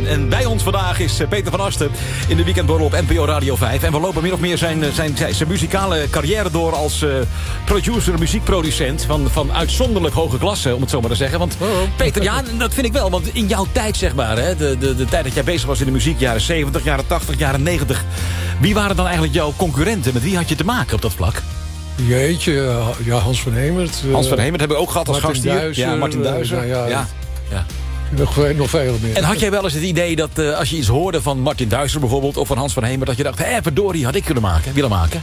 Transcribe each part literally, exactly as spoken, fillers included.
En bij ons vandaag is Peter van Asten in de weekendborrel op N P O Radio vijf. En we lopen min of meer zijn, zijn, zijn, zijn muzikale carrière door als uh, producer, muziekproducent van, van uitzonderlijk hoge klasse, om het zo maar te zeggen. Want oh, oh. Peter, ja, dat vind ik wel. Want in jouw tijd, zeg maar, hè, de, de, de tijd dat jij bezig was in de muziek, jaren zeventig, jaren tachtig, jaren negentig. Wie waren dan eigenlijk jouw concurrenten? Met wie had je te maken op dat vlak? Jeetje, ja, Hans van Hemert. Hans van Hemert hebben we ook gehad als Martin gast hier. Duizer, Ja, Martin Duizer. Uh, nou ja, ja. ja. Nog, nog veel meer. En had jij wel eens het idee dat uh, als je iets hoorde van Martin Duizer bijvoorbeeld, of van Hans van Hemert, dat je dacht, hé, verdorie, had ik kunnen maken, willen maken?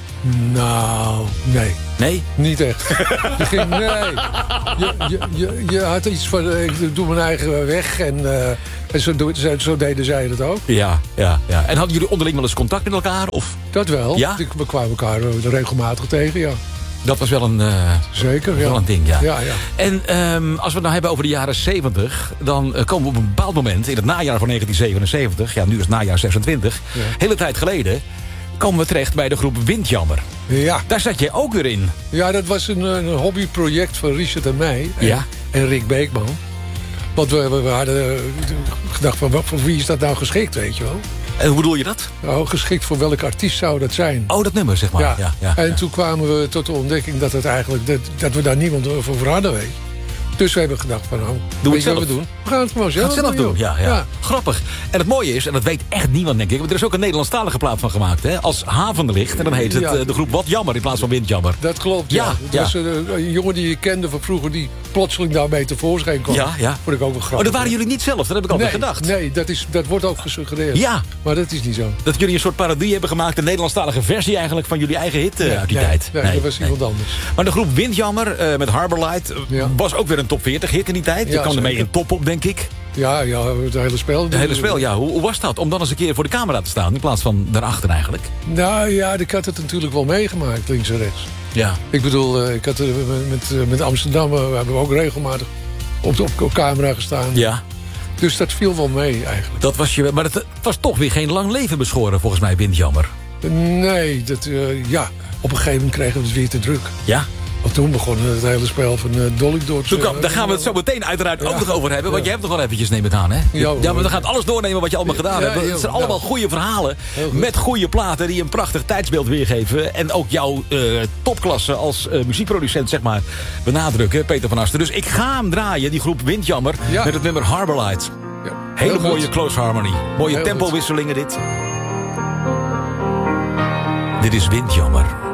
Nou, nee. Nee? Niet echt. Je ging, nee. Je, je, je, je had iets van, ik doe mijn eigen weg en, uh, en zo, zo deden zij dat ook. Ja, ja, ja. En hadden jullie onderling wel eens contact met elkaar? Of? Dat wel. Ja? We kwamen elkaar regelmatig tegen, ja. Dat was wel een, uh, Zeker, wel ja. een ding, ja. ja, ja. En um, als we het nou hebben over de jaren zeventig, dan uh, komen we op een bepaald moment, in het najaar van negentien zevenenzeventig... ja, nu is het najaar zesentwintig, ja. hele tijd geleden, komen we terecht bij de groep Windjammer. Ja. Daar zat jij ook weer in. Ja, dat was een, een hobbyproject van Richard en mij. En, ja. en Rick Beekman. Want we, we, we hadden gedacht van, voor wie is dat nou geschikt, weet je wel? En hoe bedoel je dat? Nou, geschikt voor welke artiest zou dat zijn? Oh, dat nummer, zeg maar. Ja. Ja, ja, en ja. toen kwamen we tot de ontdekking dat, het eigenlijk, dat, dat we daar niemand over hadden, weet je. Dus we hebben gedacht van, nou, Doe weet het je wat we doen? We gaan het gewoon zelf, het zelf doen. doen. Ja, ja. Ja. Grappig. En het mooie is, en dat weet echt niemand, denk ik, want er is ook een Nederlandstalige plaat van gemaakt, hè? Als Havenlicht. En dan heet het ja. uh, de groep Wat Jammer in plaats van Windjammer. Dat klopt, ja. ja, Het ja. was een, een jongen die je kende van vroeger, die plotseling daarmee tevoorschijn kwam. Ja, ja. Vond ik ook wel grappig. Oh, dat waren jullie niet zelf, dat heb ik altijd nee, gedacht. Nee, dat, is, dat wordt ook gesuggereerd. Ja. Maar dat is niet zo. Dat jullie een soort parodie hebben gemaakt, een Nederlandstalige versie eigenlijk van jullie eigen hit uh, nee, uit die nee, tijd. Nee, nee, dat was iemand nee. anders. Maar de groep Windjammer uh, met Harborlight uh, ja. was ook weer een top veertig hit in die tijd. Je ja, kwam zeker. ermee in top op, denk ik. Ja, ja, het hele spel. Het hele spel, ja. Hoe, hoe was dat? Om dan eens een keer voor de camera te staan in plaats van daarachter eigenlijk. Nou ja, ik had het natuurlijk wel meegemaakt, links en rechts. Ja. Ik bedoel, uh, ik had uh, met, met Amsterdam, uh, hebben we ook regelmatig op de op, op camera gestaan. Ja. Dus dat viel wel mee eigenlijk. Dat was je, maar het was toch weer geen lang leven beschoren volgens mij, Windjammer. Nee, dat, uh, ja, op een gegeven moment kregen we het weer te druk. Ja. Want toen begon het hele spel van uh, Dolly door te... Toen, daar gaan we het zo meteen uiteraard ja. ook nog over hebben. Want ja. je hebt toch wel eventjes, neem het aan, hè? Ja, ja, maar we gaan alles doornemen wat je allemaal gedaan ja, hebt. Het heel, zijn allemaal ja. goede verhalen. Met goede platen die een prachtig tijdsbeeld weergeven. En ook jouw uh, topklasse als uh, muziekproducent, zeg maar, benadrukken, Peter van Asten. Dus ik ga hem draaien, die groep Windjammer, ja. met het nummer Harborlight. Ja. Hele heel mooie goed. Close harmony. Mooie heel tempowisselingen dit. Dit is Windjammer.